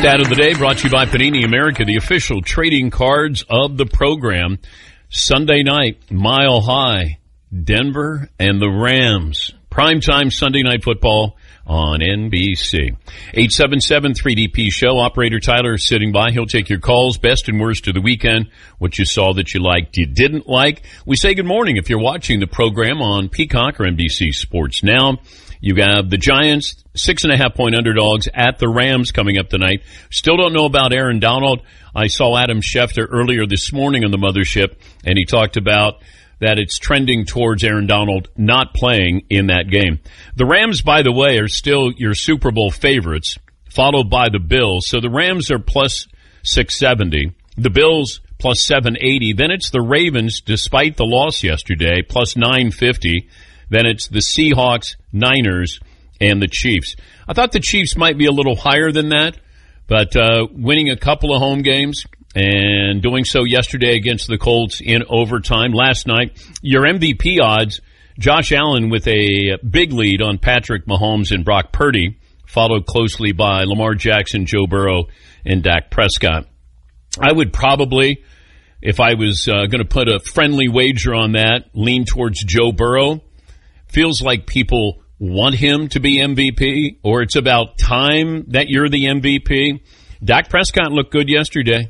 Stat of the day brought to you by Panini America, the official trading cards of the program. Sunday night, Mile High, Denver and the Rams. Primetime Sunday night football on NBC. 877-3DP show. Operator Tyler is sitting by. He'll take your calls, best and worst of the weekend, what you saw that you liked, you didn't like. We say good morning if you're watching the program on Peacock or NBC Sports Now. You have the Giants, 6.5-point underdogs at the Rams coming up tonight. Still don't know about Aaron Donald. I saw Adam Schefter earlier this morning on the Mothership, and he talked about that it's trending towards Aaron Donald not playing in that game. The Rams, by the way, are still your Super Bowl favorites, followed by the Bills. So the Rams are plus 670. The Bills plus 780. Then it's the Ravens, despite the loss yesterday, plus 950. Then it's the Seahawks, Niners, and the Chiefs. I thought the Chiefs might be a little higher than that, but winning a couple of home games and doing so yesterday against the Colts in overtime. Last night, your MVP odds, Josh Allen with a big lead on Patrick Mahomes and Brock Purdy, followed closely by Lamar Jackson, Joe Burrow, and Dak Prescott. I would probably, if I was going to put a friendly wager on that, lean towards Joe Burrow. Feels like people want him to be MVP, or it's about time that you're the MVP. Dak Prescott looked good yesterday.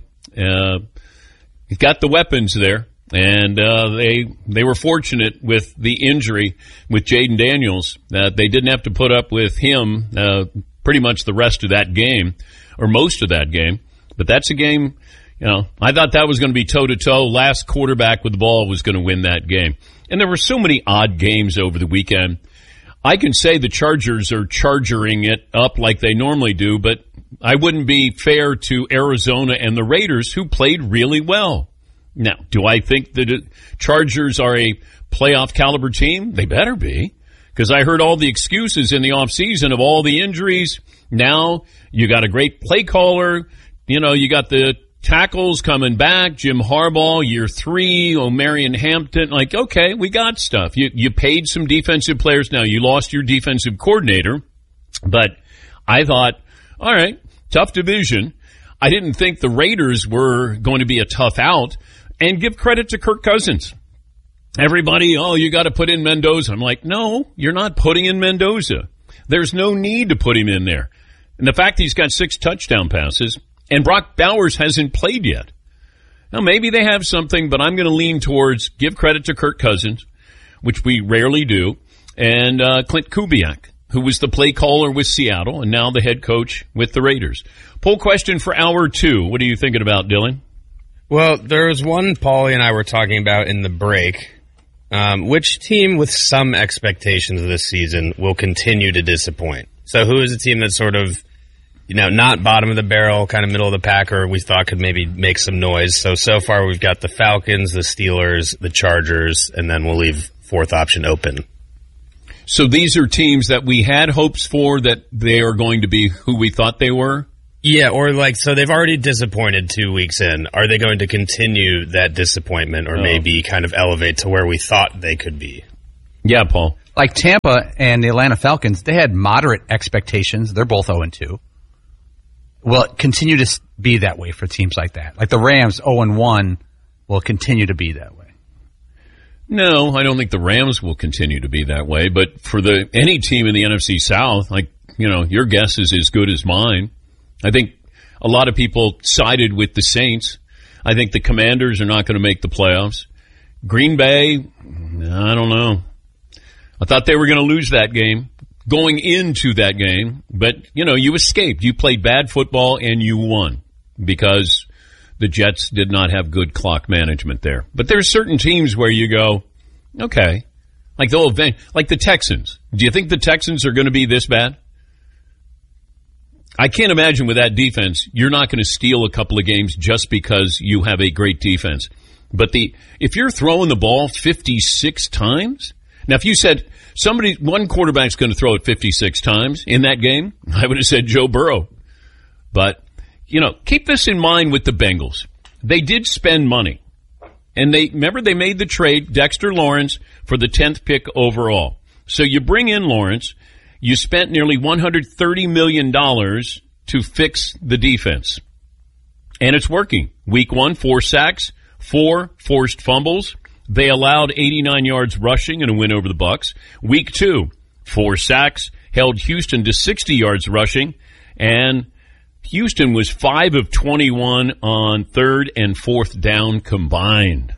He's got the weapons there, and they were fortunate with the injury with Jaden Daniels. They didn't have to put up with him pretty much the rest of that game, or most of that game. But that's a game, I thought that was going to be toe-to-toe. Last quarterback with the ball was going to win that game. And there were so many odd games over the weekend. I can say the Chargers are charging it up like they normally do, but I wouldn't be fair to Arizona and the Raiders, who played really well. Now, do I think the Chargers are a playoff caliber team? They better be, because I heard all the excuses in the offseason of all the injuries. Now you got a great play caller. You got the tackles coming back, Jim Harbaugh, year 3, O'Marion Hampton. Like, okay, we got stuff. You paid some defensive players. Now, you lost your defensive coordinator. But I thought, all right, tough division. I didn't think the Raiders were going to be a tough out. And give credit to Kirk Cousins. Everybody, you got to put in Mendoza. I'm like, no, you're not putting in Mendoza. There's no need to put him in there. And the fact that he's got 6 touchdown passes, and Brock Bowers hasn't played yet. Now, maybe they have something, but I'm going to lean towards give credit to Kirk Cousins, which we rarely do, and Clint Kubiak, who was the play caller with Seattle and now the head coach with the Raiders. Poll question for hour 2. What are you thinking about, Dylan? Well, there was one Paulie and I were talking about in the break. Which team with some expectations this season will continue to disappoint? So who is a team that's sort of not bottom of the barrel, kind of middle of the pack, or we thought could maybe make some noise. So far we've got the Falcons, the Steelers, the Chargers, and then we'll leave 4th option open. So these are teams that we had hopes for that they are going to be who we thought they were? Yeah, or so they've already disappointed 2 weeks in. Are they going to continue that disappointment or maybe kind of elevate to where we thought they could be? Yeah, Paul. Like Tampa and the Atlanta Falcons, they had moderate expectations. They're both 0-2. Will it continue to be that way for teams like that? Like the Rams, 0-1, will continue to be that way? No, I don't think the Rams will continue to be that way. But for any team in the NFC South, your guess is as good as mine. I think a lot of people sided with the Saints. I think the Commanders are not going to make the playoffs. Green Bay, I don't know. I thought they were going to lose that game going into that game, but, you escaped. You played bad football and you won because the Jets did not have good clock management there. But there's certain teams where you go, okay, like the Texans. Do you think the Texans are going to be this bad? I can't imagine with that defense, you're not going to steal a couple of games just because you have a great defense. But if you're throwing the ball 56 times, now if you said one quarterback's going to throw it 56 times in that game, I would have said Joe Burrow. But, keep this in mind with the Bengals. They did spend money. And they made the trade, Dexter Lawrence, for the 10th pick overall. So you bring in Lawrence. You spent nearly $130 million to fix the defense. And it's working. Week 1, 4 sacks, 4 forced fumbles. They allowed 89 yards rushing in a win over the Bucs. Week 2, 4 sacks, held Houston to 60 yards rushing, and Houston was 5 of 21 on 3rd and 4th down combined.